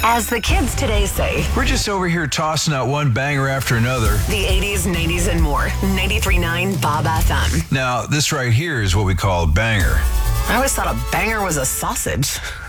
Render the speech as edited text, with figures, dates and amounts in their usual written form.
As the kids today say, We're just over here tossing out one banger after another. the 80s, 90s, and more. 93.9 Bob FM. Now, this right here is what we call a banger. I always thought a banger was a sausage.